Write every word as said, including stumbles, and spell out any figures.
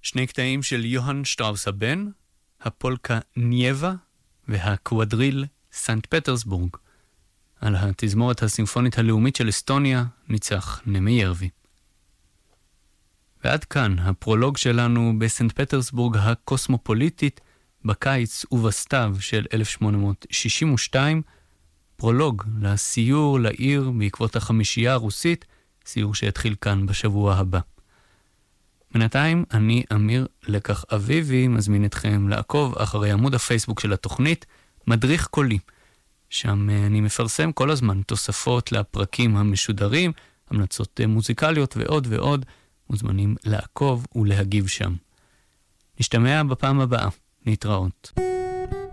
שני קטעים של יוהאן שטראוס הבן, הפולקה נייבה והקוואדריל סנט פטרסבורג. על התזמורת הסימפונית הלאומית של אסטוניה ניצח נמי ירבי. ועד כאן הפרולוג שלנו בסנט פטרסבורג הקוסמופוליטית בקיץ ובסתיו של אלף שמונה מאות שישים ושתיים, פרולוג לסיור לעיר בעקבות החמישייה הרוסית, סיור שיתחיל כאן בשבוע הבא. בינתיים אני אמיר לקח אביבי, מזמין אתכם לעקוב אחרי עמוד הפייסבוק של התוכנית מדריך קולי. שם אני מפרסם כל הזמן תוספות לפרקים המשודרים, המלצות מוזיקליות ועוד ועוד. מוזמנים לעקוב ולהגיב שם. נשתמע בפעם הבאה. להתראות.